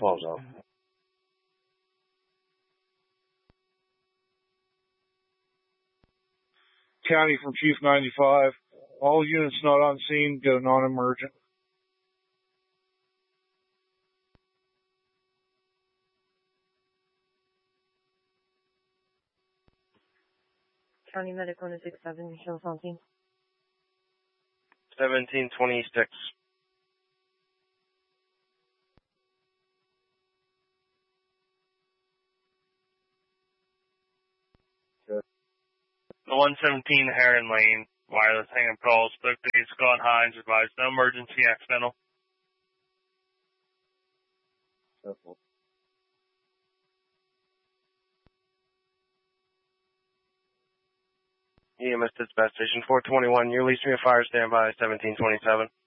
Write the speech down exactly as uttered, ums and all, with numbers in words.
twelve's out. County from Chief ninety-five. All units not on scene, go non-emergent. County Medic one six seven, show us on scene. seventeen twenty-six. Good. The one seventeen Heron Lane, wireless hanging patrol, spoke to Scott Hines, advised no emergency accidental. Careful. E M S dispatch station four twenty-one, you released me a fire standby seventeen twenty-seven.